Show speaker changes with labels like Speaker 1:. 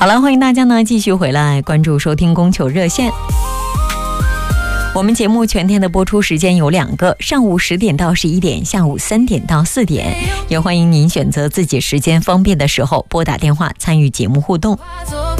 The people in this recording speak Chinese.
Speaker 1: 好了，欢迎大家呢继续回来关注收听供求热线。我们节目全天的播出时间有2个，上午10点到11点，下午3点到4点，也欢迎您选择自己时间方便的时候拨打电话参与节目互动。